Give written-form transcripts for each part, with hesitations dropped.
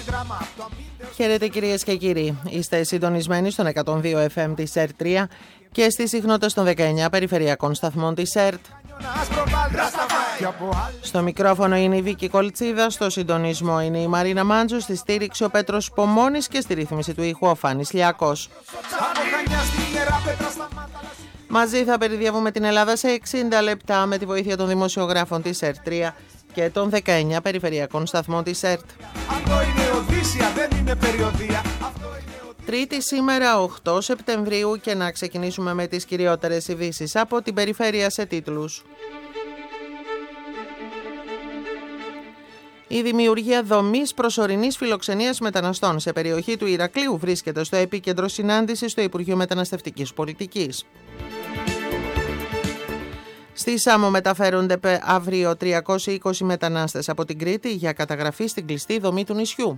Χαίρετε κυρίες και κύριοι. Είστε συντονισμένοι στον 102 FM της ΕΡΤ3 και στις συχνότητες των 19 περιφερειακών σταθμών της ΕΡΤ. Στο μικρόφωνο είναι η Βίκη Κολτσίδα, στο συντονισμό είναι η Μαρίνα Μάντζου, στη στήριξη ο Πέτρος Πομώνης και στη ρύθμιση του ήχου ο Φάνης Λιάκος. Μαζί θα περιδιαβούμε την Ελλάδα σε 60 λεπτά με τη βοήθεια των δημοσιογράφων της ΕΡΤ3 και των 19 περιφερειακών σταθμών της ΕΡΤ. Τρίτη σήμερα 8 Σεπτεμβρίου και να ξεκινήσουμε με τις κυριότερες ειδήσεις από την περιφέρεια σε τίτλους. Η δημιουργία δομής προσωρινής φιλοξενίας μεταναστών σε περιοχή του Ηρακλείου βρίσκεται στο επίκεντρο συνάντησης στο Υπουργείο Μεταναστευτικής Πολιτικής. Στη Σάμο μεταφέρονται αύριο 320 μετανάστες από την Κρήτη για καταγραφή στην κλειστή δομή του νησιού.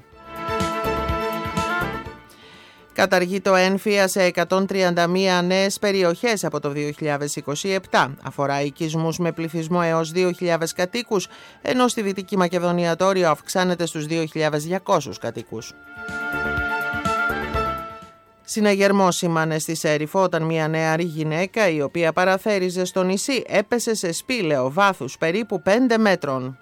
Καταργεί το έμφυα σε 131 νέες περιοχές από το 2027. Αφορά οικισμούς με πληθυσμό έως 2.000 κατοίκους, ενώ στη Δυτική Μακεδονία το όριο αυξάνεται στους 2.200 κατοίκους. Συναγερμό σήμανε στη Σέριφο όταν μια νεαρή γυναίκα η οποία παραθέριζε στο νησί έπεσε σε σπήλαιο βάθους περίπου 5 μέτρων.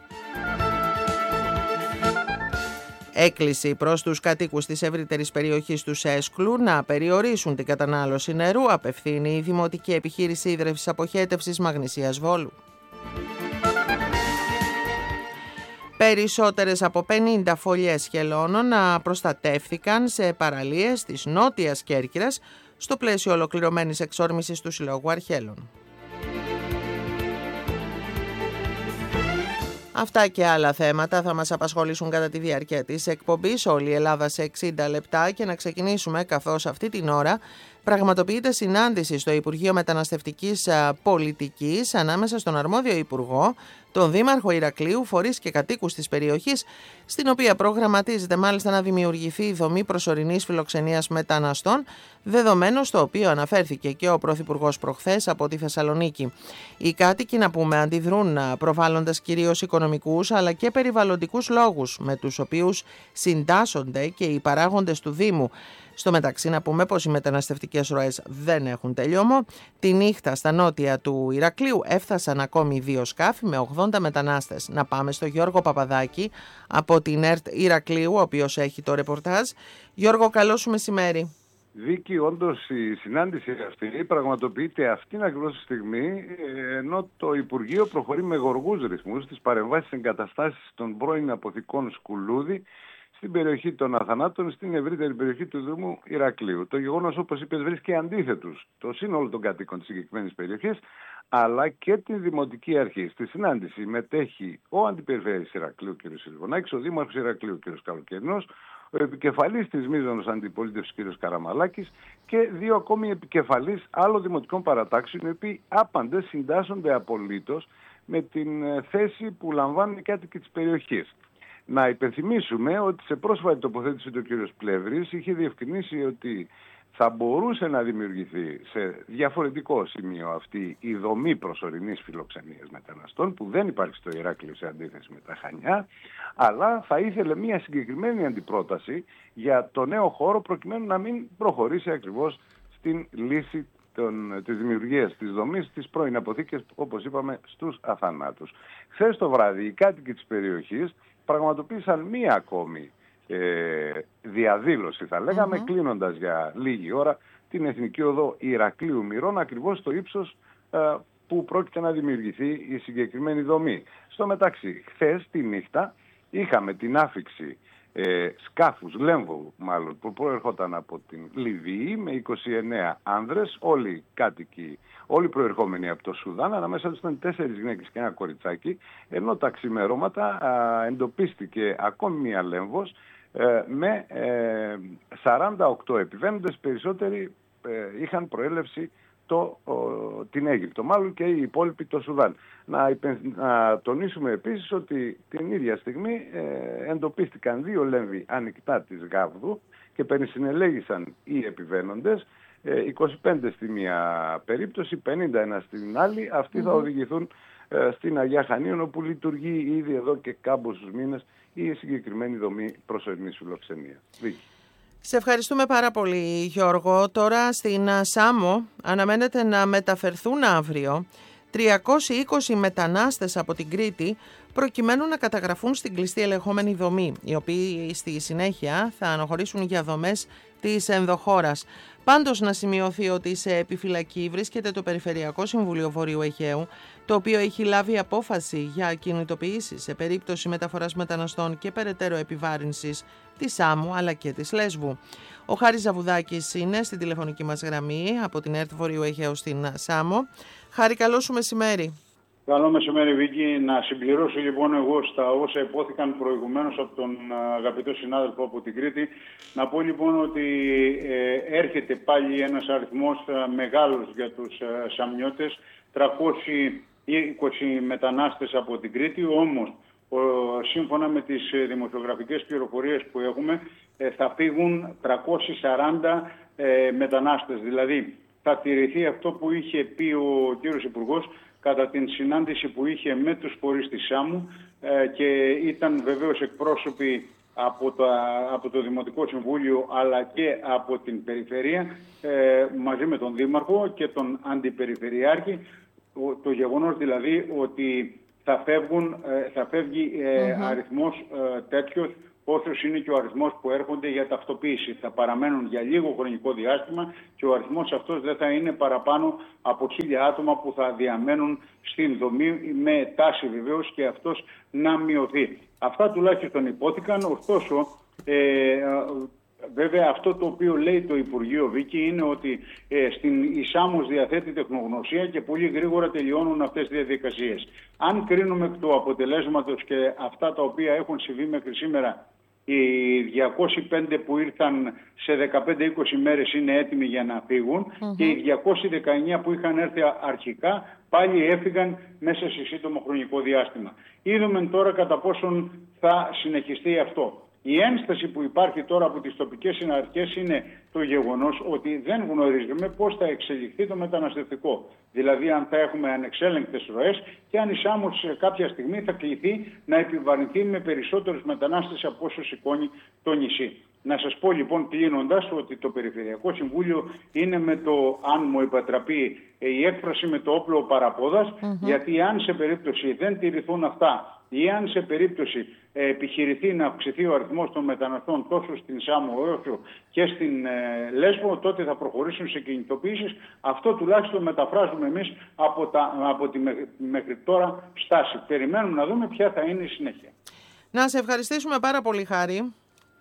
Έκκληση προς τους κατοίκους της ευρύτερης περιοχής του Σέσκλου να περιορίσουν την κατανάλωση νερού απευθύνει η Δημοτική Επιχείρηση Ίδρευσης Αποχέτευσης Μαγνησίας Βόλου. Περισσότερες από 50 φωλιές χελώνων προστατεύθηκαν σε παραλίες της Νότιας Κέρκυρας στο πλαίσιο ολοκληρωμένης εξόρμησης του Συλλόγου Αρχέλων. Αυτά και άλλα θέματα θα μας απασχολήσουν κατά τη διάρκεια της εκπομπής όλη η Ελλάδα σε 60 λεπτά και να ξεκινήσουμε καθώς αυτή την ώρα πραγματοποιείται συνάντηση στο Υπουργείο Μεταναστευτικής Πολιτικής ανάμεσα στον αρμόδιο Υπουργό, τον Δήμαρχο Ηρακλείου, φορείς και κατοίκους της περιοχής, στην οποία προγραμματίζεται μάλιστα να δημιουργηθεί η δομή προσωρινής φιλοξενίας μεταναστών, δεδομένο στο οποίο αναφέρθηκε και ο Πρωθυπουργός προχθές από τη Θεσσαλονίκη. Οι κάτοικοι, να πούμε, αντιδρούν προβάλλοντας κυρίως οικονομικούς αλλά και περιβαλλοντικούς λόγους με τους οποίους συντάσσονται και οι παράγοντες του Δήμου. Στο μεταξύ να πούμε πως οι μεταναστευτικές ροές δεν έχουν τελειώμο. Τη νύχτα στα νότια του Ηρακλείου έφτασαν ακόμη 2 σκάφη με 80 μετανάστες. Να πάμε στο Γιώργο Παπαδάκη από την ΕΡΤ Ηρακλείου, ο οποίος έχει το ρεπορτάζ. Γιώργο, καλό σου μεσημέρι. Βίκη, όντως η συνάντηση αυτή πραγματοποιείται αυτήν ακριβώς τη στιγμή, ενώ το Υπουργείο προχωρεί με γοργούς ρυθμούς στις παρεμβάσεις εγκαταστάσεις των πρώην αποθηκών Σκουλούδη στην περιοχή των Αθανάτων, στην ευρύτερη περιοχή του Δήμου Ηρακλείου. Το γεγονός, όπως είπες, βρίσκει αντίθετους το σύνολο των κατοίκων της συγκεκριμένης περιοχής, αλλά και την Δημοτική Αρχή. Στη συνάντηση μετέχει ο Αντιπεριφέρειας Ηρακλείου κ. Σιλβονάκης, ο Δήμαρχος Ηρακλείου κ. Καλοκαιρινός, ο επικεφαλής της μείζωνος αντιπολίτευσης κ. Καραμαλάκης και 2 ακόμη επικεφαλής άλλων δημοτικών παρατάξεων, οι οποίοι άπαντες συντάσσονται απολύτως με την θέση που λαμβάνουν οι κάτοικοι της περιοχής. Να υπενθυμίσουμε ότι σε πρόσφατη τοποθέτηση του κ. Πλεύρης είχε διευκρινίσει ότι θα μπορούσε να δημιουργηθεί σε διαφορετικό σημείο αυτή η δομή προσωρινής φιλοξενίας μεταναστών, που δεν υπάρχει στο Ηράκλειο σε αντίθεση με τα Χανιά, αλλά θα ήθελε μια συγκεκριμένη αντιπρόταση για το νέο χώρο προκειμένου να μην προχωρήσει ακριβώς στην λύση της δημιουργίας της δομής της πρώην αποθήκες, όπως είπαμε, στους Αθανάτους. Χθες το βράδυ οι κάτοικοι της περιοχής πραγματοποίησαν μία ακόμη διαδήλωση, θα λέγαμε, κλείνοντας για λίγη ώρα την Εθνική Οδό Ηρακλείου Μυρών, ακριβώς στο ύψος που πρόκειται να δημιουργηθεί η συγκεκριμένη δομή. Στο μεταξύ, χθες τη νύχτα είχαμε την άφιξη σκάφους, λέμβου μάλλον, που προερχόταν από την Λιβύη με 29 άνδρες, όλοι κάτοικοι, όλοι προερχόμενοι από το Σουδάν. Ανάμεσα τους ήταν 4 γυναίκες και ένα κοριτσάκι, ενώ τα ξημερώματα εντοπίστηκε ακόμη μία λέμβος με 48 επιβαίνοντες. Περισσότεροι είχαν προέλευση την Αίγυπτο, μάλλον και οι υπόλοιποι το Σουδάν. Να τονίσουμε επίσης ότι την ίδια στιγμή εντοπίστηκαν 2 λέμβοι ανοιχτά της Γάβδου και περισυνελέγησαν οι επιβαίνοντες, 25 στη μία περίπτωση, 51 στην άλλη. Αυτοί θα οδηγηθούν στην Αγιά Χανίων, όπου λειτουργεί ήδη εδώ και κάμποσους μήνες η συγκεκριμένη δομή προσωρινής φιλοξενίας. Σε ευχαριστούμε πάρα πολύ, Γιώργο. Τώρα στην Σάμο αναμένεται να μεταφερθούν αύριο 320 μετανάστες από την Κρήτη προκειμένου να καταγραφούν στην κλειστή ελεγχόμενη δομή, οι οποίοι στη συνέχεια θα αναχωρήσουν για δομές της ενδοχώρας. Πάντως να σημειωθεί ότι σε επιφυλακή βρίσκεται το Περιφερειακό Συμβούλιο Βορείου Αιγαίου, το οποίο έχει λάβει απόφαση για κινητοποιήσεις σε περίπτωση μεταφοράς μεταναστών και περαιτέρω επιβάρυνσης της Σάμου αλλά και της Λέσβου. Ο Χάρης Ζαβουδάκης είναι στην τηλεφωνική μας γραμμή από την ΕΡΤ Βορείου Αιγαίου στην Σάμο. Χάρη, καλό σου μεσημέρι. Καλό μεσημέρι, Βίκη. Να συμπληρώσω λοιπόν εγώ στα όσα υπόθηκαν προηγουμένως από τον αγαπητό συνάδελφο από την Κρήτη. Να πω λοιπόν ότι έρχεται πάλι ένας αριθμός μεγάλος για τους Σαμιώτες, 320 μετανάστες από την Κρήτη, όμως σύμφωνα με τις δημοσιογραφικές πληροφορίες που έχουμε θα φύγουν 340 μετανάστες. Δηλαδή θα τηρηθεί αυτό που είχε πει ο κύριος Υπουργός κατά την συνάντηση που είχε με τους φορείς της Σάμου και ήταν βεβαίως εκπρόσωποι από το Δημοτικό Συμβούλιο αλλά και από την Περιφέρεια μαζί με τον Δήμαρχο και τον Αντιπεριφερειάρχη, το γεγονός δηλαδή ότι θα φεύγει αριθμός τέτοιος όσος είναι και ο αριθμός που έρχονται για ταυτοποίηση. Θα παραμένουν για λίγο χρονικό διάστημα και ο αριθμός αυτός δεν θα είναι παραπάνω από 1.000 άτομα που θα διαμένουν στην δομή, με τάση βεβαίως και αυτός να μειωθεί. Αυτά τουλάχιστον υπόθηκαν, ωστόσο βέβαια αυτό το οποίο λέει το Υπουργείο, Βίκη, είναι ότι η Σάμος διαθέτει τεχνογνωσία και πολύ γρήγορα τελειώνουν αυτές τις διαδικασίες. Αν κρίνουμε εκ του αποτελέσματος και αυτά τα οποία έχουν συμβεί μέχρι σήμερα, οι 205 που ήρθαν σε 15-20 μέρες είναι έτοιμοι για να φύγουν και οι 219 που είχαν έρθει αρχικά πάλι έφυγαν μέσα σε σύντομο χρονικό διάστημα. Είδαμε τώρα κατά πόσον θα συνεχιστεί αυτό. Η ένσταση που υπάρχει τώρα από τις τοπικές συναρχές είναι το γεγονός ότι δεν γνωρίζουμε πώς θα εξελιχθεί το μεταναστευτικό. Δηλαδή αν θα έχουμε ανεξέλεγκτες ροές και αν η Σάμος σε κάποια στιγμή θα κληθεί να επιβαρυνθεί με περισσότερους μετανάστες από όσο σηκώνει το νησί. Να σας πω λοιπόν κλείνοντας ότι το Περιφερειακό Συμβούλιο είναι με το, αν μου επιτραπεί η έκφραση, με το όπλο παραπόδας, γιατί αν σε περίπτωση δεν τηρηθούν αυτά ή αν σε περίπτωση επιχειρηθεί να αυξηθεί ο αριθμός των μεταναστών τόσο στην Σάμο όσο και στην Λέσβο, τότε θα προχωρήσουν σε κινητοποιήσεις. Αυτό τουλάχιστον μεταφράζουμε εμείς από τη μέχρι τώρα στάση. Περιμένουμε να δούμε ποια θα είναι η συνέχεια. Να σε ευχαριστήσουμε πάρα πολύ, Χάρη.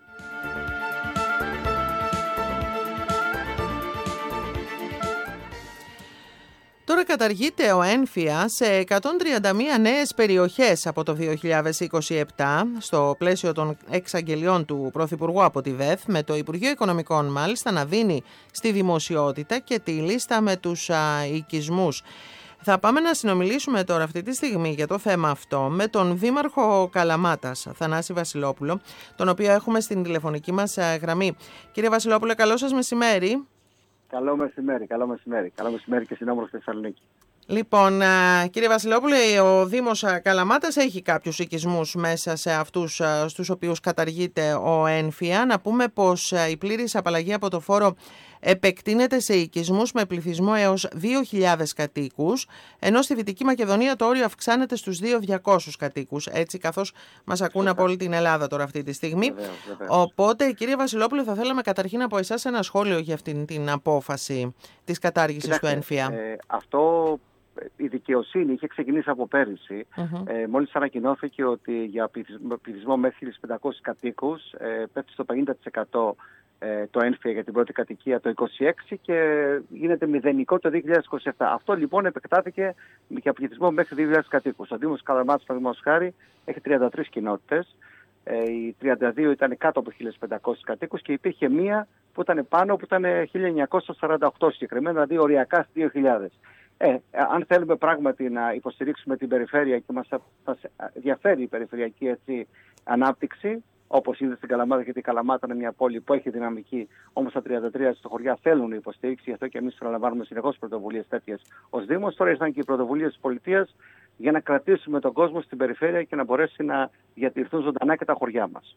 Τώρα καταργείται ο έμφυα σε 131 νέες περιοχές από το 2027 στο πλαίσιο των εξαγγελιών του Πρωθυπουργού από τη ΔΕΘ, με το Υπουργείο Οικονομικών μάλιστα να δίνει στη δημοσιότητα και τη λίστα με τους οικισμούς. Θα πάμε να συνομιλήσουμε τώρα αυτή τη στιγμή για το θέμα αυτό με τον Δήμαρχο Καλαμάτας, Θανάση Βασιλόπουλο, τον οποίο έχουμε στην τηλεφωνική μας γραμμή. Κύριε Βασιλόπουλο, καλό σας μεσημέρι. Καλό μεσημέρι, καλό μεσημέρι. Καλό μεσημέρι και στην όμορφη Θεσσαλονίκη. Λοιπόν, κύριε Βασιλόπουλε, ο Δήμος Καλαμάτας έχει κάποιους οικισμούς μέσα σε αυτούς στους οποίους καταργείται ο έμφυα. Να πούμε πως η πλήρης απαλλαγή από το φόρο επεκτείνεται σε οικισμούς με πληθυσμό έως 2.000 κατοίκους, ενώ στη Δυτική Μακεδονία το όριο αυξάνεται στους 2.200 κατοίκους, έτσι καθώς μας ακούν από όλη την Ελλάδα τώρα αυτή τη στιγμή. Βεβαίως. Οπότε, κύριε Βασιλόπουλε, θα θέλαμε καταρχήν από εσάς ένα σχόλιο για αυτήν την απόφαση της κατάργησης του έμφυα. Αυτό η δικαιοσύνη είχε ξεκινήσει από πέρυσι. Μόλις ανακοινώθηκε ότι για πληθυσμό μέχρι 1.500 κατοίκους πέφτει στο 50% το έμφυα για την πρώτη κατοικία το 2026 και γίνεται μηδενικό το 2027. Αυτό λοιπόν επεκτάθηκε για πληθυσμό μέχρι 2.000 κατοίκους. Ο Δήμος Καλαμάτας, παραδείγματος χάρη, έχει 33 κοινότητες. Οι 32 ήταν κάτω από 1.500 κατοίκους και υπήρχε μία που ήταν πάνω, που ήταν 1.948 συγκεκριμένα, δηλαδή οριακά στις 2.000. Αν θέλουμε πράγματι να υποστηρίξουμε την περιφέρεια και μας ενδιαφέρει η περιφερειακή ανάπτυξη, όπως είδε στην Καλαμάτα, γιατί η Καλαμάτα είναι μια πόλη που έχει δυναμική, όμως τα 33 στο χωριά θέλουν υποστήριξη, γι' αυτό και εμείς προλαμβάνουμε συνεχώς πρωτοβουλίες τέτοιες ως Δήμος. Τώρα ήρθαν και οι πρωτοβουλίες της πολιτείας για να κρατήσουμε τον κόσμο στην περιφέρεια και να μπορέσει να διατηρηθούν ζωντανά και τα χωριά μας.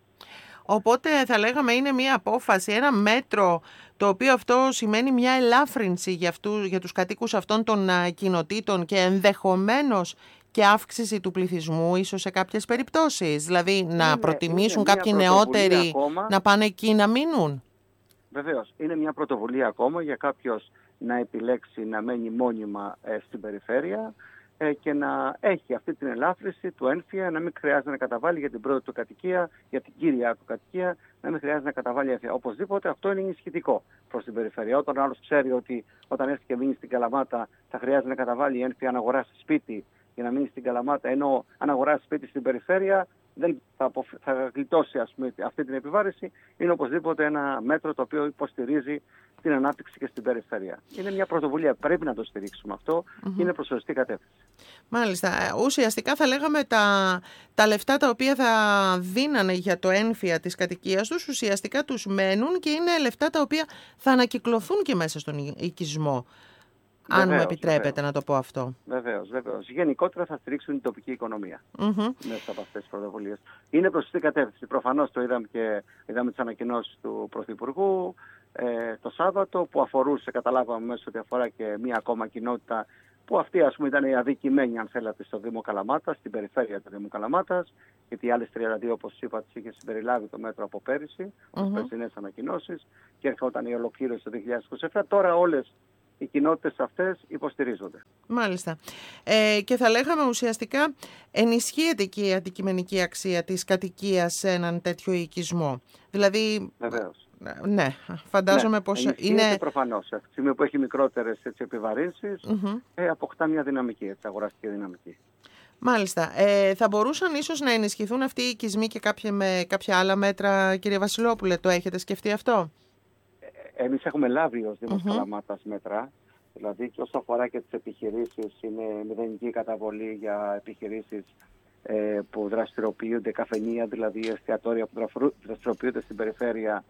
Οπότε θα λέγαμε είναι μια απόφαση, ένα μέτρο το οποίο αυτό σημαίνει μια ελάφρυνση για τους κατοίκους αυτών των κοινοτήτων και ενδεχομένως και αύξηση του πληθυσμού ίσως σε κάποιες περιπτώσεις. Δηλαδή να προτιμήσουν κάποιοι νεότεροι ακόμα, να πάνε εκεί να μείνουν. Βεβαίως. Είναι μια πρωτοβουλία ακόμα για κάποιος να επιλέξει να μένει μόνιμα στην περιφέρεια και να έχει αυτή την ελάφρυνση του ένφια, να μην χρειάζεται να καταβάλει για την πρώτη του κατοικία, για την κύρια του κατοικία, να μην χρειάζεται να καταβάλει ένφια. Οπωσδήποτε αυτό είναι ενισχυτικό προς την περιφέρεια. Όταν ο άλλος ξέρει ότι όταν έρθει και μείνει στην Καλαμάτα θα χρειάζεται να καταβάλει ένφια αν αγοράσει σπίτι για να μείνει στην Καλαμάτα, ενώ αν αγοράσει σπίτι στην περιφέρεια δεν θα γλιτώσει αυτή την επιβάρηση, είναι οπωσδήποτε ένα μέτρο το οποίο υποστηρίζει την ανάπτυξη και στην περιφέρεια. Είναι μια πρωτοβουλία, πρέπει να το στηρίξουμε αυτό και είναι προς σωστή κατεύθυνση. Μάλιστα. Ουσιαστικά θα λέγαμε τα λεφτά τα οποία θα δίνανε για το ένφια της κατοικίας τους, ουσιαστικά τους μένουν και είναι λεφτά τα οποία θα ανακυκλωθούν και μέσα στον οικισμό. Αν μου επιτρέπετε να το πω αυτό. Βεβαίως. Γενικότερα θα στηρίξουν την τοπική οικονομία μέσα από αυτές τις πρωτοβουλίες. Είναι προς την κατεύθυνση. Προφανώς το είδαμε τις ανακοινώσεις του Πρωθυπουργού το Σάββατο που αφορούσε, καταλάβαμε μέσα ότι αφορά και μία ακόμα κοινότητα που αυτή ήταν η αδικημένη αν θέλατε στο Δήμο Καλαμάτας, στην περιφέρεια του Δήμου Καλαμάτας, γιατί οι άλλες 32 όπως είπα τις είχε συμπεριλάβει το μέτρο από πέρυσι, τις περσινές ανακοινώσεις και έρχονταν η ολοκλήρωση το 2027. Τώρα όλες οι κοινότητες αυτές υποστηρίζονται. Μάλιστα. Και θα λέγαμε ουσιαστικά ενισχύεται και η αντικειμενική αξία της κατοικίας σε έναν τέτοιο οικισμό. Δηλαδή, βεβαίως. Ναι, φαντάζομαι πως είναι... Προφανώς. Αυτή τη στιγμή που έχει μικρότερες επιβαρύνσεις, αποκτά μια δυναμική, αγοραστική δυναμική. Μάλιστα. Θα μπορούσαν ίσως να ενισχυθούν αυτοί οι οικισμοί και με κάποια άλλα μέτρα, κύριε Βασιλόπουλε, το έχετε σκεφτεί αυτό? Εμείς έχουμε λάβει ως Δήμος Καλαμάτας μέτρα, δηλαδή και όσο αφορά και τις επιχειρήσεις, είναι μηδενική καταβολή για επιχειρήσεις που δραστηριοποιούνται, καφενεία, δηλαδή εστιατόρια που δραστηριοποιούνται στην περιφέρεια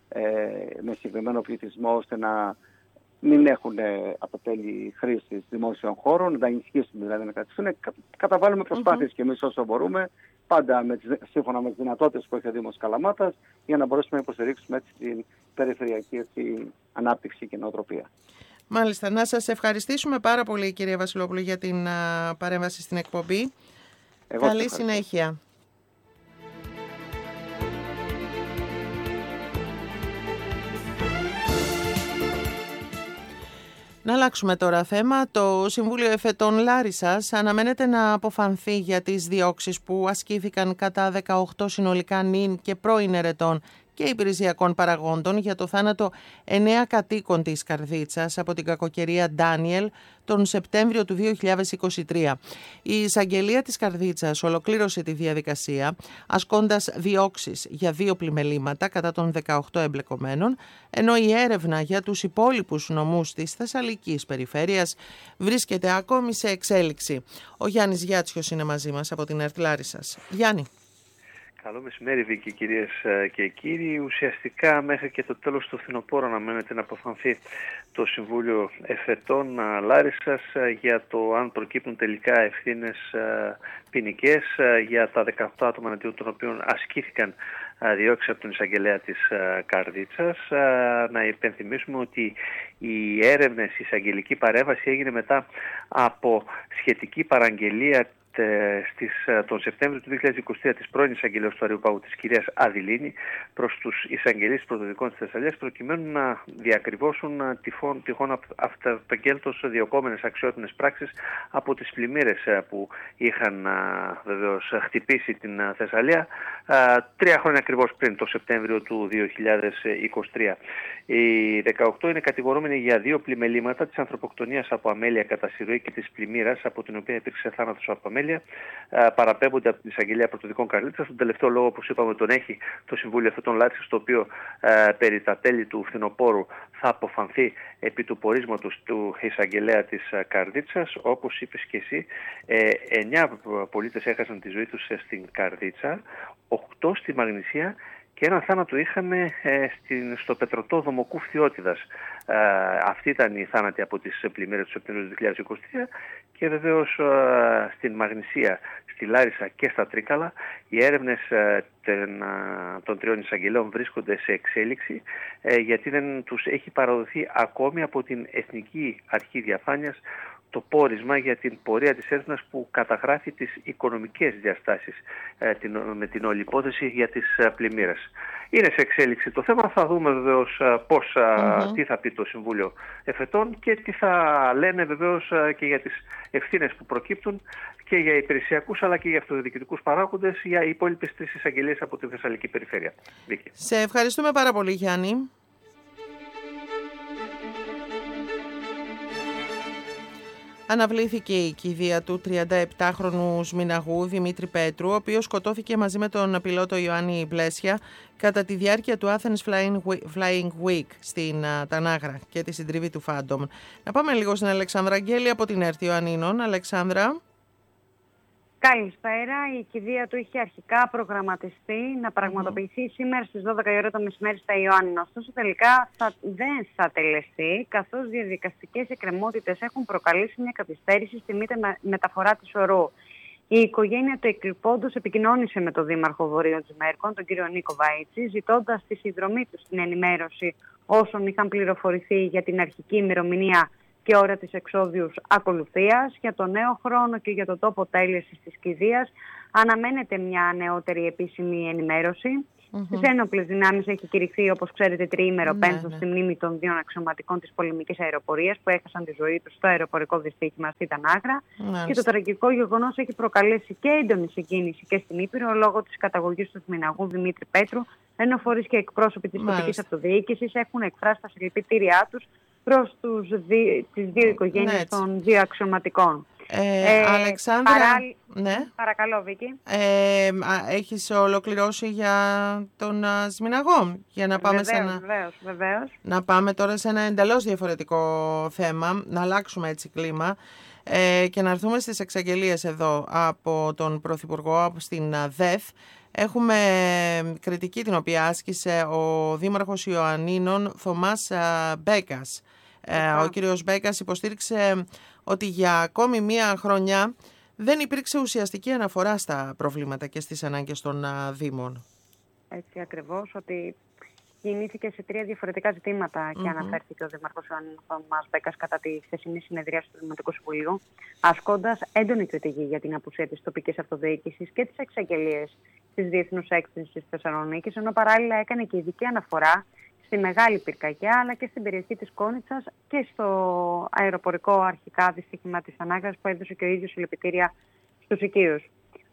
με συγκεκριμένο πληθυσμό, ώστε να μην έχουν αποτέλει χρήσης δημόσιων χώρων, να ενισχύσουν δηλαδή να κρατηθούν. Καταβάλουμε προσπάθειες και εμείς όσο μπορούμε, πάντα σύμφωνα με τις δυνατότητες που έχει ο Δήμος Καλαμάτας, για να μπορέσουμε να υποστηρίξουμε την περιφερειακή ανάπτυξη και νοοτροπία. Μάλιστα. Να σας ευχαριστήσουμε πάρα πολύ, κύριε Βασιλόπουλο, για την παρέμβαση στην εκπομπή. Καλή συνέχεια. Να αλλάξουμε τώρα θέμα. Το Συμβούλιο Εφετών Λάρισσας αναμένεται να αποφανθεί για τις διώξεις που ασκήθηκαν κατά 18 συνολικά νυν και πρώην ερετών και υπηρεσιακών παραγόντων για το θάνατο 9 κατοίκων της Καρδίτσας από την κακοκαιρία Ντάνιελ τον Σεπτέμβριο του 2023. Η εισαγγελία της Καρδίτσας ολοκλήρωσε τη διαδικασία ασκώντας διώξεις για 2 πλημελήματα κατά των 18 εμπλεκομένων, ενώ η έρευνα για τους υπόλοιπους νομούς της Θεσσαλικής περιφέρειας βρίσκεται ακόμη σε εξέλιξη. Ο Γιάννης Γιάτσιος είναι μαζί μας από την ΕΡΤ Λάρισσας. Γιάννη. Καλό μεσημέρι, Βίκη, κυρίες και κύριοι. Ουσιαστικά μέχρι και το τέλος του φθινοπόρου αναμένεται να αποφανθεί το Συμβούλιο Εφετών Λάρισσας για το αν προκύπτουν τελικά ευθύνες ποινικές για τα 18 άτομα εναντίον των οποίων ασκήθηκαν διώξεις από τον εισαγγελέα της Καρδίτσας. Να υπενθυμίσουμε ότι η έρευνες, η εισαγγελική παρέμβαση έγινε μετά από σχετική παραγγελία τον Σεπτέμβριο του 2023 της πρώην εισαγγελέως του Αριουπάγου, της κυρίας Αδηλίνη, προς τους εισαγγελείς πρωτοδικών της Θεσσαλίας, προκειμένου να διακριβώσουν τυχόν αυταπαγγέλτως διωκόμενες αξιότιμες πράξεις από τις πλημμύρες που είχαν βεβαίως χτυπήσει την Θεσσαλία 3 χρόνια ακριβώς πριν, το Σεπτέμβριο του 2023. Οι 18 είναι κατηγορούμενοι για 2 πλημελήματα της ανθρωποκτονίας από αμέλεια κατά συρροή και της πλημμύρας από την οποία υπήρξε θάνατος από αμέλεια. Παραπέμπονται από την εισαγγελία πρωτοδικών Καρδίτσας. Τον τελευταίο λόγο, όπως είπαμε, τον έχει το Συμβούλιο Εφετών Λάρισσας, το οποίο περί τα τέλη του φθινοπόρου θα αποφανθεί επί του πορίσματος του εισαγγελέα της Καρδίτσας. Όπως είπες και εσύ, 9 πολίτες έχασαν τη ζωή τους στην Καρδίτσα, 8 στη Μαγνησία και ένα θάνατο είχαμε στο πετρωτό Δομοκού Φθιώτιδας. Αυτή ήταν η θάνατη από τις πλημμύρες του Σεπτεμβρίου του 2023 και βεβαίως στην Μαγνησία, στη Λάρισα και στα Τρίκαλα οι έρευνες των 3 εισαγγελέων βρίσκονται σε εξέλιξη, γιατί δεν τους έχει παραδοθεί ακόμη από την Εθνική Αρχή Διαφάνειας το πόρισμα για την πορεία της έρευνας που καταγράφει τις οικονομικές διαστάσεις με την όλη υπόθεση για τις πλημμύρες. Είναι σε εξέλιξη το θέμα. Θα δούμε βεβαίως τι θα πει το Συμβούλιο Εφετών και τι θα λένε βεβαίως και για τις ευθύνες που προκύπτουν και για υπηρεσιακούς αλλά και για αυτοδιοικητικούς παράγοντες για οι υπόλοιπες 3 εισαγγελίες από τη Θεσσαλική Περιφέρεια. Βίκη. Σε ευχαριστούμε πάρα πολύ, Γιάννη. Αναβλήθηκε η κηδεία του 37χρονου Σμηναγού Δημήτρη Πέτρου, ο οποίος σκοτώθηκε μαζί με τον πιλότο Ιωάννη Μπλέσια κατά τη διάρκεια του Athens Flying Week στην Τανάγρα και τη συντριβή του Phantom. Να πάμε λίγο στην Αλεξάνδρα Αγγέλη από την ΕΡΤ Ιωαννίνων. Αλεξάνδρα. Καλησπέρα. Η κηδεία του είχε αρχικά προγραμματιστεί να πραγματοποιηθεί σήμερα στις 12 η ώρα το μεσημέρι στα Ιωάννινα. Ωστόσο τελικά δεν θα τελεστεί, καθώς διαδικαστικές εκκρεμότητες έχουν προκαλέσει μια καθυστέρηση στη μεταφορά της ορού. Η οικογένεια του εκλειπώντος επικοινώνησε με τον Δήμαρχο Βορείων Τζμέρκων, τον κύριο Νίκο Βαΐτσι, ζητώντας τη συνδρομή του στην ενημέρωση όσων είχαν πληροφορηθεί για την αρχική ημερομηνία και ώρα της εξόδιους ακολουθίας. Για το νέο χρόνο και για το τόπο τέλεσης της κηδείας αναμένεται μια νεότερη επίσημη ενημέρωση. Στις ένοπλες δυνάμεις έχει κηρυχθεί, όπως ξέρετε, τριήμερο πένθος στη μνήμη των 2 αξιωματικών της πολεμικής αεροπορίας που έχασαν τη ζωή τους στο αεροπορικό δυστύχημα στη Τανάγρα. Και το τραγικό γεγονός έχει προκαλέσει και έντονη συγκίνηση και στην Ήπειρο λόγω της καταγωγής του Σμηναγού Δημήτρη Πέτρου, ενώ φορείς και εκπρόσωποι της τοπικής αυτοδιοίκησης έχουν εκφράσει τα συλληπιτήριά τους προς τις 2 οικογένειες των 2 αξιωματικών. Αλεξάνδρα, ναι. Παρακαλώ, Βίκη. Έχεις ολοκληρώσει για τον Σμηναγό? Για να πάμε βεβαίως. Να πάμε τώρα σε ένα εντελώς διαφορετικό θέμα, να αλλάξουμε έτσι κλίμα και να έρθουμε στις εξαγγελίες εδώ από τον Πρωθυπουργό στην ΔΕΘ. Έχουμε κριτική την οποία άσκησε ο Δήμαρχος Ιωαννίνων Θωμάς Μπέκας. Ο κύριος Μπέκας υποστήριξε ότι για ακόμη μία χρονιά δεν υπήρξε ουσιαστική αναφορά στα προβλήματα και στις ανάγκες των Δήμων. Έτσι ακριβώς, ότι κινήθηκε σε 3 διαφορετικά ζητήματα και αναφέρθηκε ο Δήμαρχος Ιωαννίνων Θωμάς Μπέκας κατά τη χθεσινή συνεδρίαση του Δημοτικού Συμβουλίου, ασκώντας έντονη κριτική για την απουσία της τοπικής αυτοδιοίκησης και τις εξαγγελίες της Διεθνούς Έκθεσης της Θεσσαλονίκης, ενώ παράλληλα έκανε και ειδική αναφορά στη Μεγάλη Πυρκαγιά αλλά και στην περιοχή της Κόνιτσας και στο αεροπορικό αρχικά δυστύχημα της Τανάγρας που έδωσε και ο ίδιος συλληπιτήρια στους οικείους.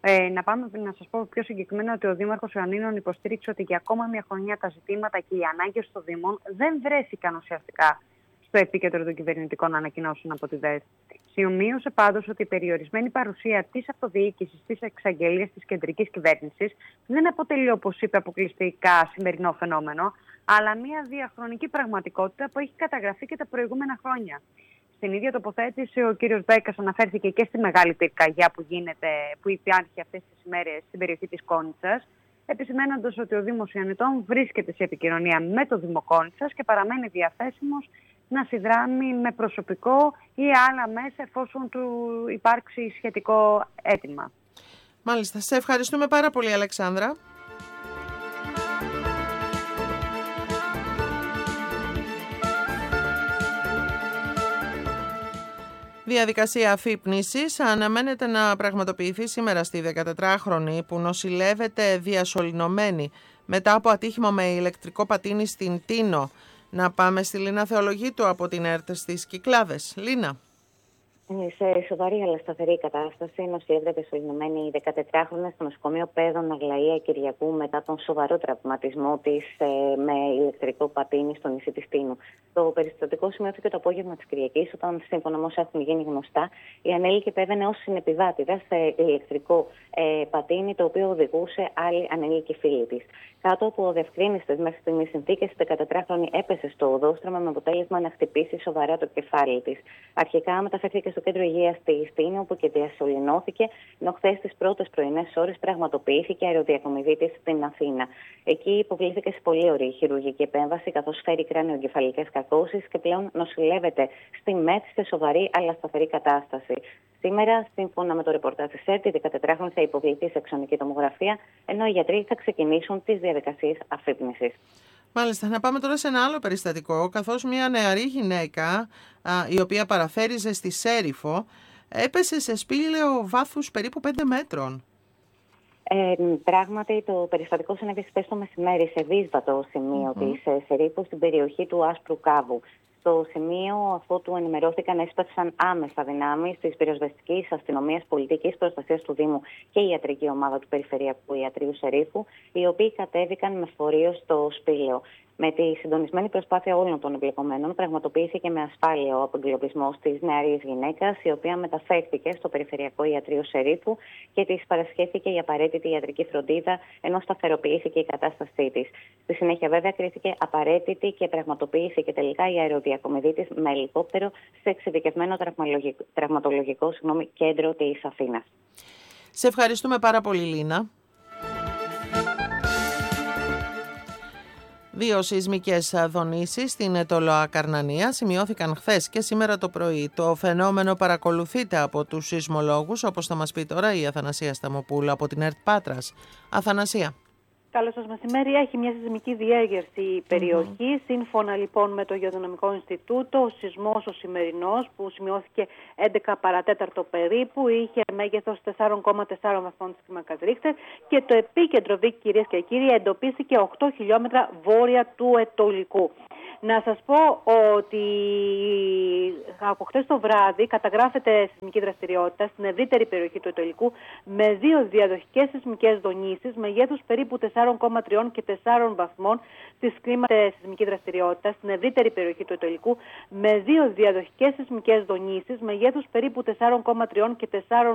Να σας πω πιο συγκεκριμένα ότι ο Δήμαρχος Ιωαννίνων υποστήριξε ότι για ακόμα μια χρονιά τα ζητήματα και οι ανάγκες των Δήμων δεν βρέθηκαν ουσιαστικά στο επίκεντρο των κυβερνητικών ανακοινώσεων από τη ΔΕΘ. Σημείωσε πάντως ότι η περιορισμένη παρουσία της αυτοδιοίκησης στις εξαγγελίες της κεντρικής κυβέρνησης δεν αποτελεί, όπως είπε, αποκλειστικά σημερινό φαινόμενο, αλλά μια διαχρονική πραγματικότητα που έχει καταγραφεί και τα προηγούμενα χρόνια. Στην ίδια τοποθέτηση ο κύριος Μπέκας αναφέρθηκε και στη Μεγάλη Πυρκαγιά που υπάρχει αυτές τις ημέρες στην περιοχή της Κόνιτσας, επισημένοντας ότι ο Δήμος Ιωαννιτών βρίσκεται σε επικοινωνία με το Δήμο Κόνιτσας και παραμένει διαθέσιμος να συνδράμει με προσωπικό ή άλλα μέσα εφόσον του υπάρξει σχετικό αίτημα. Μάλιστα. Σε ευχαριστούμε πάρα πολύ, Αλεξάνδρα. Διαδικασία αφύπνισης αναμένεται να πραγματοποιηθεί σήμερα στη 14χρονη που νοσηλεύεται διασωληνωμένη μετά από ατύχημα με ηλεκτρικό πατίνι στην Τίνο. Να πάμε στη Λίνα Θεολογίτου από την ΕΡΤ στις Κυκλάδες. Λίνα. Σε σοβαρή αλλά σταθερή κατάσταση νοσηλεύεται διασωληνωμένη η 14χρονη στο νοσοκομείο Παίδων Αγλαία Κυριακού μετά τον σοβαρό τραυματισμό της με ηλεκτρικό πατίνι στο νησί της Τίνου. Το περιστατικό σημειώθηκε το απόγευμα της Κυριακής, όταν σύμφωνα με όσα έχουν γίνει γνωστά, η ανήλικη επέβαινε ως συνεπιβάτηδα σε ηλεκτρικό πατίνι, το οποίο οδηγούσε άλλη ανήλικη φίλη της. Κάτω από διευκρίνηστες μέχρι στιγμής συνθήκες, η 14χρονη έπεσε στο οδόστρωμα με αποτέλεσμα να χτυπήσει σοβαρά το κεφάλι της. Αρχικά μεταφέρθηκε στο κέντρο υγείας στη Στήνη, όπου και διασωληνώθηκε, ενώ χθες τις πρώτες πρωινές ώρες πραγματοποιήθηκε αεροδιακομιδή της στην Αθήνα. Εκεί υποβλήθηκε σε πολύ ωραία χειρουργική επέμβαση, καθώς φέρει κράνιο-εγκεφαλικές κακώσεις και πλέον νοσηλεύεται στη ΜΕΘ σε σοβαρή αλλά σταθερή κατάσταση. Σήμερα, σύμφωνα με το ρεπορτάζ της ΕΡΤ, η 14χρονη θα υποβληθεί σε εξονική τομογραφία, ενώ οι γιατροί θα ξεκινήσουν τις διαδικασίες αφύπνισης. Μάλιστα, να πάμε τώρα σε ένα άλλο περιστατικό, καθώς μια νεαρή γυναίκα, η οποία παραφέριζε στη Σέριφο, έπεσε σε σπήλαιο βάθους περίπου 5 μέτρων. Πράγματι, το περιστατικό συνέβη χθες το μεσημέρι σε δύσβατο σημείο της Σερίφου, στην περιοχή του Άσπρου Κάβου. Στο σημείο, αφότου ενημερώθηκαν, έσπευσαν άμεσα δυνάμεις της πυροσβεστικής αστυνομίας, πολιτικής προστασίας του Δήμου και η ιατρική ομάδα του Περιφερειακού Ιατρείου Σερίφου, οι οποίοι κατέβηκαν με φορείο στο σπήλαιο. Με τη συντονισμένη προσπάθεια όλων των εμπλεκομένων, πραγματοποιήθηκε με ασφάλεια ο απεγκλωβισμός της νεαρής γυναίκας, η οποία μεταφέρθηκε στο Περιφερειακό Ιατρείο Σερίφου και της παρασχέθηκε η απαραίτητη ιατρική φροντίδα, ενώ σταθεροποιήθηκε η κατάστασή της. Στη συνέχεια, βέβαια, κρίθηκε απαραίτητη και πραγματοποιήθηκε τελικά η αεροδιακομιδή της με ελικόπτερο σε εξειδικευμένο τραυματολογικό κέντρο της Αθήνας. Σε ευχαριστούμε πάρα πολύ, Λίνα. 2 σεισμικές δονήσεις στην Τολοακαρνανία σημειώθηκαν χθες και σήμερα το πρωί. Το φαινόμενο παρακολουθείται από τους σεισμολόγους, όπως θα μας πει τώρα η Αθανασία Σταμοπούλου από την ΕΡΤ Πάτρας. Αθανασία. Καλό σας μεσημέρι. Έχει μια σεισμική διέγερση η περιοχή. Σύμφωνα λοιπόν με το Γεωδυναμικό Ινστιτούτο, ο σεισμός ο σημερινός, που σημειώθηκε 11 παρατέταρτο περίπου, είχε μέγεθος 4,4 βαθμών της κλίμακας Ρίχτερ και το επίκεντρο, κυρίες και κύριοι, εντοπίστηκε 8 χιλιόμετρα βόρεια του Ετωλικού. Να σας πω ότι από χτες το βράδυ καταγράφεται σεισμική δραστηριότητα στην ευρύτερη περιοχή του Ετωλικού με 2 διαδοχικές σεισμικές δονήσεις μεγέθους περίπου 4,3 και 4 βαθμών της κλίμακας σεισμική δραστηριότητα στην ευρύτερη περιοχή του Ετωλικού με 2 διαδοχικές σεισμικές δονήσεις μεγέθους περίπου 4,3 και 4